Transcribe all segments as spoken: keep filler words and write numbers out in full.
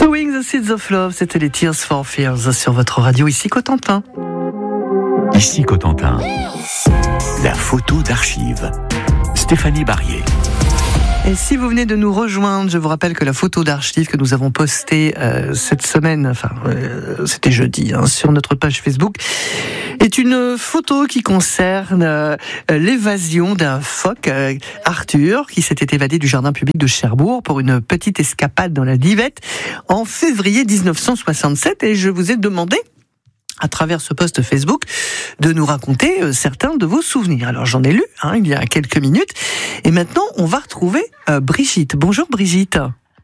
Sowing the Seeds of Love, c'était les Tears for Fears sur votre radio, ici Cotentin. Ici Cotentin, la photo d'archives. Stéphanie Barrier. Et si vous venez de nous rejoindre, je vous rappelle que la photo d'archives que nous avons postée euh, cette semaine, enfin euh, c'était jeudi, hein, sur notre page Facebook, est une photo qui concerne euh, l'évasion d'un phoque, euh, Arthur, qui s'était évadé du jardin public de Cherbourg pour une petite escapade dans la Divette en février dix-neuf cent soixante-sept. Et je vous ai demandé, à travers ce post Facebook, de nous raconter euh, certains de vos souvenirs. Alors j'en ai lu hein, il y a quelques minutes, et maintenant on va retrouver euh, Brigitte. Bonjour Brigitte.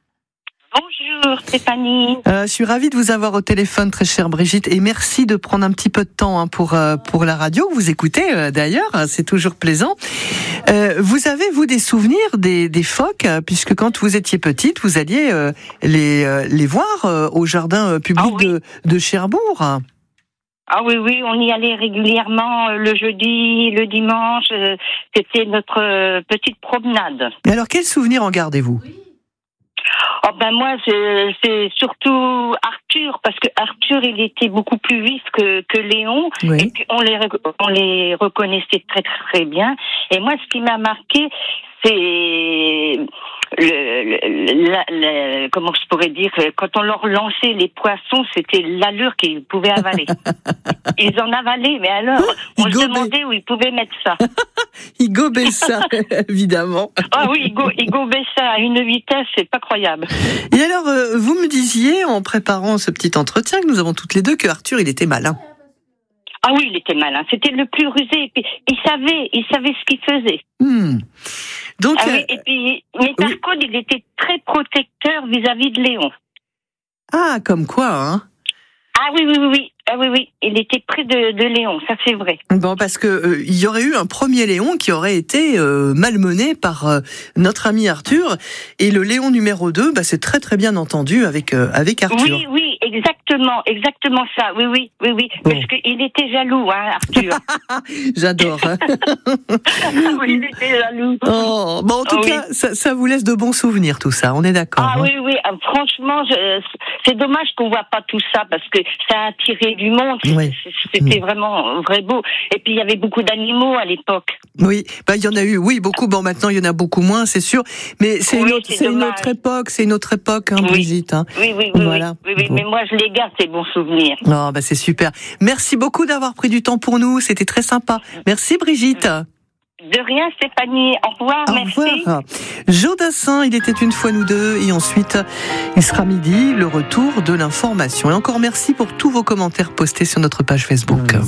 Bonjour Stéphanie. Euh, je suis ravie de vous avoir au téléphone, très chère Brigitte, et merci de prendre un petit peu de temps hein, pour euh, pour la radio que vous écoutez euh, d'ailleurs, c'est toujours plaisant. Euh, vous avez vous des souvenirs des des phoques, puisque quand vous étiez petite, vous alliez euh, les euh, les voir euh, au jardin public ah, oui. de de Cherbourg. Ah oui, oui, on y allait régulièrement le jeudi, le dimanche. C'était notre petite promenade. Et alors, quel souvenir en gardez-vous ? Oh ben moi, c'est, c'est surtout Arthur, parce que Arthur, il était beaucoup plus vif que, que Léon, oui. Et puis on les, on les reconnaissait très très bien. Et moi, ce qui m'a marqué, c'est le, le, la, la, comment je pourrais dire, quand on leur lançait les poissons, c'était l'allure qu'ils pouvaient avaler. Ils en avalaient, mais alors, on se demandait où ils pouvaient mettre ça. Ils gobaient ça, évidemment. Ah oui, ils, go, ils gobaient ça à une vitesse, c'est pas croyable. Et alors, euh, vous me disiez, en préparant ce petit entretien que nous avons toutes les deux, que Arthur, il était malin. Ah oui, il était malin. C'était le plus rusé. Et puis, il savait, il savait ce qu'il faisait. Hmm. Donc, ah oui, et puis, mais par oui. contre, il était très protecteur vis-à-vis de Léon. Ah, comme quoi, hein? Ah oui, oui, oui, oui. Ah oui, oui. Il était près de, de Léon, ça c'est vrai. Bon, parce que euh, il y aurait eu un premier Léon qui aurait été euh, malmené par euh, notre ami Arthur, et le Léon numéro deux, bah, c'est très très bien entendu avec euh, avec Arthur. Oui, oui, exactement, exactement ça. Oui, oui, oui, oui. Bon. Parce qu'il était jaloux, hein, Arthur. J'adore. Hein. Ah oui, il était jaloux. Oh, bon, en tout oh, cas, oui. ça, ça vous laisse de bons souvenirs, tout ça. On est d'accord. Ah hein. oui, oui. Franchement, je, c'est dommage qu'on voit pas tout ça parce que ça a attiré du monde. Oui. C'était mmh. vraiment vrai beau. Et puis il y avait beaucoup d'animaux à l'époque. Oui, bah il y en a eu, oui, beaucoup. Bon, maintenant il y en a beaucoup moins, c'est sûr. Mais c'est, oui, une, autre, c'est c'est une autre époque, c'est une autre époque, hein, oui. Brigitte. Hein. Oui, oui, oui, voilà. oui, oui, oui. Mais moi je les garde ces bons souvenirs. Oh, bah c'est super. Merci beaucoup d'avoir pris du temps pour nous. C'était très sympa. Merci Brigitte. De rien, Stéphanie. Au revoir, Au merci. revoir. Jodassin, il était une fois nous deux, et ensuite, il sera midi, le retour de l'information. Et encore merci pour tous vos commentaires postés sur notre page Facebook.